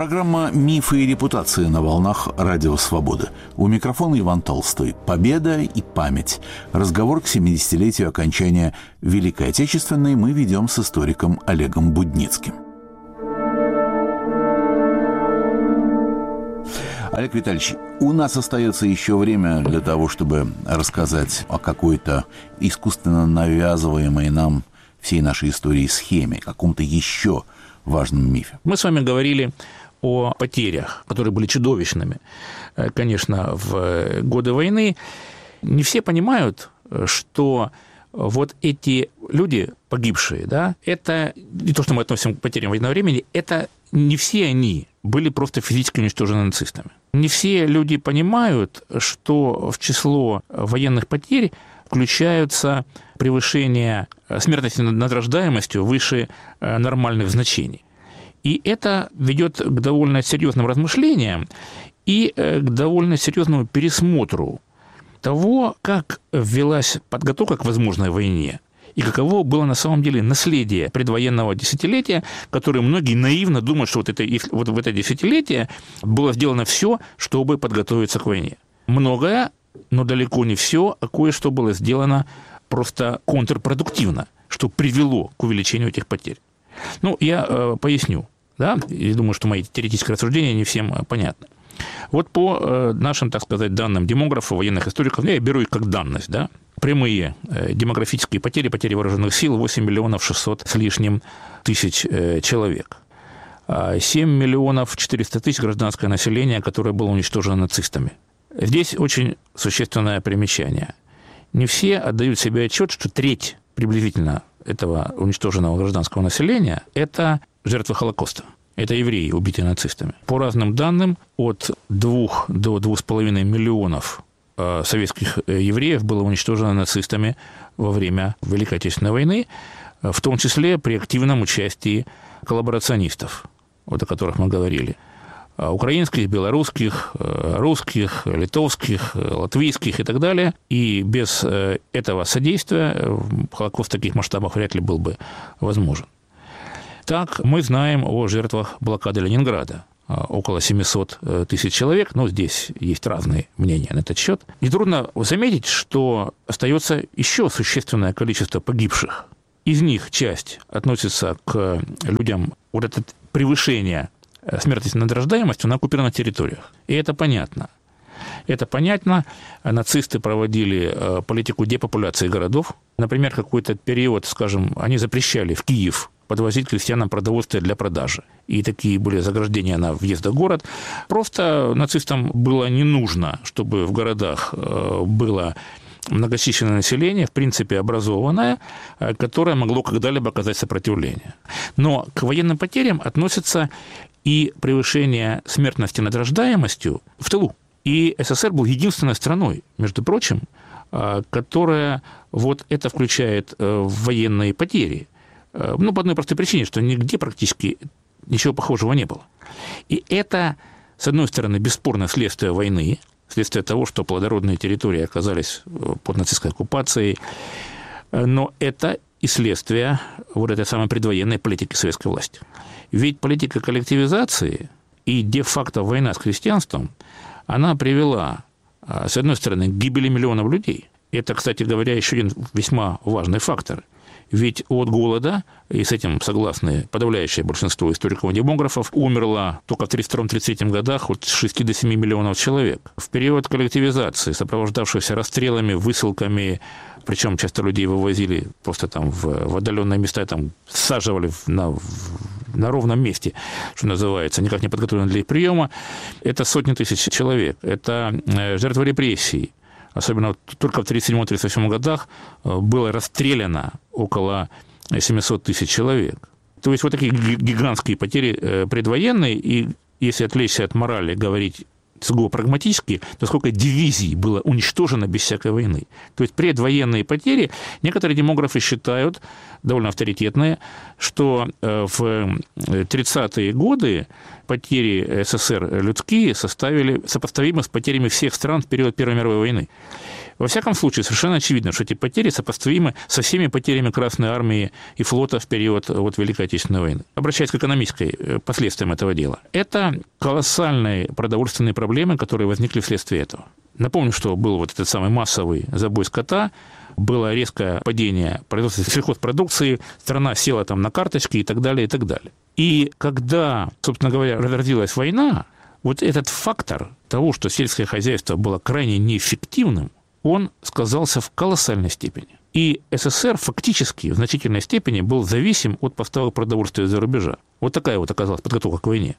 Программа «Мифы и репутации» на волнах Радио Свободы. У микрофона Иван Толстой. Победа и память. Разговор к 70-летию окончания Великой Отечественной мы ведем с историком Олегом Будницким. Олег Витальевич, у нас остается еще время для того, чтобы рассказать о какой-то искусственно навязываемой нам всей нашей истории схеме, каком-то еще важном мифе. Мы с вами говорили о потерях, которые были чудовищными, конечно, в годы войны. Не все понимают, что вот эти люди, погибшие, да, это не то, что мы относим к потерям военного времени, это не все они были просто физически уничтожены нацистами. Не все люди понимают, что в число военных потерь включаются превышение смертности над рождаемостью выше нормальных значений. И это ведет к довольно серьезным размышлениям и к довольно серьезному пересмотру того, как велась подготовка к возможной войне и каково было на самом деле наследие предвоенного десятилетия, которое многие наивно думают, что вот в это десятилетие было сделано все, чтобы подготовиться к войне. Многое, но далеко не все, а кое-что было сделано просто контрпродуктивно, что привело к увеличению этих потерь. Ну, я поясню, да, и думаю, что мои теоретические рассуждения не всем понятны. Вот по нашим, так сказать, данным демографов, военных историков, я беру их как данность, да, прямые демографические потери, потери вооруженных сил 8 миллионов 600 с лишним тысяч человек. 7 миллионов 400 тысяч гражданское население, которое было уничтожено нацистами. Здесь очень существенное примечание. Не все отдают себе отчет, что треть приблизительно этого уничтоженного гражданского населения – это жертвы Холокоста. Это евреи, убитые нацистами. По разным данным, от 2 до 2,5 миллионов советских евреев было уничтожено нацистами во время Великой Отечественной войны, в том числе при активном участии коллаборационистов, вот о которых мы говорили. Украинских, белорусских, русских, литовских, латвийских и так далее. И без этого содействия Холокост в таких масштабах вряд ли был бы возможен. Так, мы знаем о жертвах блокады Ленинграда. Около 700 тысяч человек, но здесь есть разные мнения на этот счет. Нетрудно заметить, что остается еще существенное количество погибших. Из них часть относится к людям, вот это превышение смертности над рождаемостью на оккупированных территориях. И это понятно. Это понятно. Нацисты проводили политику депопуляции городов. Например, какой-то период, скажем, они запрещали в Киев подвозить крестьянам продовольствие для продажи. И такие были заграждения на въезд в город. Просто нацистам было не нужно, чтобы в городах было многочисленное население, в принципе, образованное, которое могло когда-либо оказать сопротивление. Но к военным потерям относятся и превышение смертности над рождаемостью в тылу. И СССР был единственной страной, между прочим, которая вот это включает в военные потери. Ну, по одной простой причине, что нигде практически ничего похожего не было. И это, с одной стороны, бесспорно следствие войны, следствие того, что плодородные территории оказались под нацистской оккупацией, но это и следствие вот этой самой предвоенной политики советской власти. Ведь политика коллективизации и де-факто война с крестьянством, она привела, с одной стороны, к гибели миллионов людей. Это, кстати говоря, еще один весьма важный фактор. Ведь от голода, и с этим согласны подавляющее большинство историков и демографов, умерло только в 1932-1933 годах от 6 до 7 миллионов человек. В период коллективизации, сопровождавшийся расстрелами, высылками, причем часто людей вывозили просто там в отдаленные места, там саживали на ровном месте, что называется, никак не подготовлены для их приема, это сотни тысяч человек, это жертвы репрессий. Особенно только в 1937-1938 годах было расстреляно около 700 тысяч человек. То есть вот такие гигантские потери предвоенные, и если отвлечься от морали, говорить сугубо прагматически, то сколько дивизий было уничтожено без всякой войны. То есть предвоенные потери, некоторые демографы считают, довольно авторитетные, что в 30-е годы потери СССР людские составили сопоставимы с потерями всех стран в период Первой мировой войны. Во всяком случае, совершенно очевидно, что эти потери сопоставимы со всеми потерями Красной Армии и флота в период Великой Отечественной войны. Обращаясь к экономической последствиям этого дела. Это колоссальные продовольственные проблемы, которые возникли вследствие этого. Напомню, что был этот самый массовый забой скота, было резкое падение производства сельхозпродукции, страна села на карточки и так далее, и так далее. И когда, собственно говоря, разразилась война, этот фактор того, что сельское хозяйство было крайне неэффективным, он сказался в колоссальной степени. И СССР фактически в значительной степени был зависим от поставок продовольствия из-за рубежа. Вот такая оказалась подготовка к войне.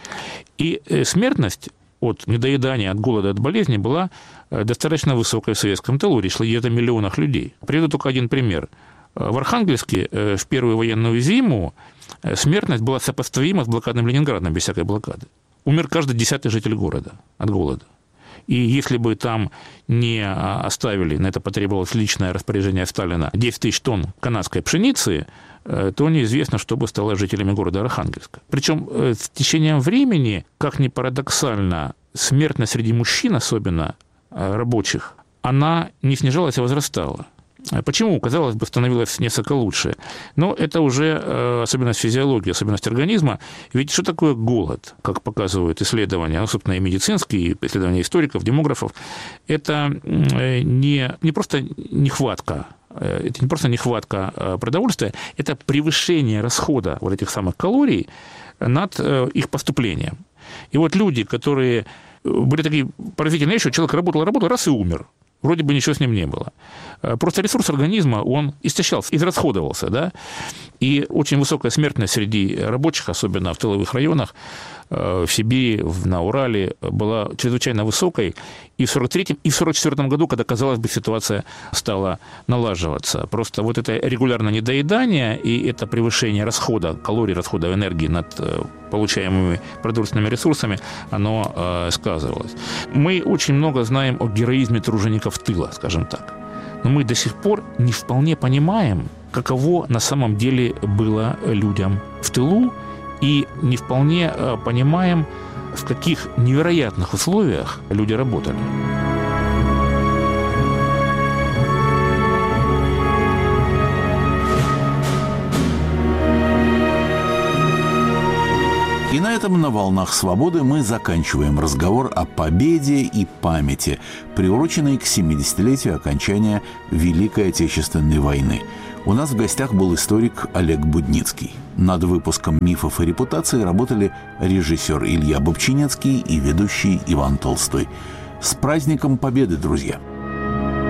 И смертность от недоедания, от голода, от болезни была достаточно высокой в советском тылу. Речь идет о миллионах людей. Приведу только один пример. В Архангельске в первую военную зиму смертность была сопоставима с блокадным Ленинградом, без всякой блокады. Умер каждый 10-й житель города от голода. И если бы там не оставили, на это потребовалось личное распоряжение Сталина, 10 тысяч тонн канадской пшеницы, то неизвестно, что бы стало жителями города Архангельска. Причем с течением времени, как ни парадоксально, смертность среди мужчин, особенно рабочих, она не снижалась, а возрастала. Почему? Казалось бы, становилось несколько лучше. Но это уже особенность физиологии, особенность организма. Ведь что такое голод, как показывают исследования, собственно, и медицинские, и исследования историков, демографов, это не просто нехватка. Это не просто нехватка продовольствия, это превышение расхода этих самых калорий над их поступлением. И люди, которые были такие поразительные вещи, человек работал, раз и умер. Вроде бы ничего с ним не было. Просто ресурс организма, он истощался, израсходовался, да? И очень высокая смертность среди рабочих, особенно в тыловых районах, в Сибири, на Урале, была чрезвычайно высокой. И в 1943-м, и в 1944 году, когда, казалось бы, ситуация стала налаживаться. Просто это регулярное недоедание и это превышение расхода калорий, расхода энергии над получаемыми продовольственными ресурсами, оно сказывалось. Мы очень много знаем о героизме тружеников тыла, скажем так. Но мы до сих пор не вполне понимаем, каково на самом деле было людям в тылу, и не вполне понимаем, в каких невероятных условиях люди работали. И на этом на «Волнах свободы» мы заканчиваем разговор о победе и памяти, приуроченной к 70-летию окончания Великой Отечественной войны. У нас в гостях был историк Олег Будницкий. Над выпуском «Мифов и репутации» работали режиссер Илья Бобчинецкий и ведущий Иван Толстой. С праздником Победы, друзья!